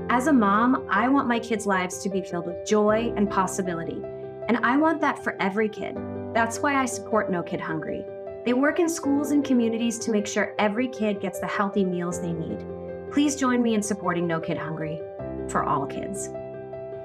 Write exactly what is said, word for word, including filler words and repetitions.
As a mom, I want my kids' lives to be filled with joy and possibility. And I want that for every kid. That's why I support No Kid Hungry. They work in schools and communities to make sure every kid gets the healthy meals they need. Please join me in supporting No Kid Hungry for all kids.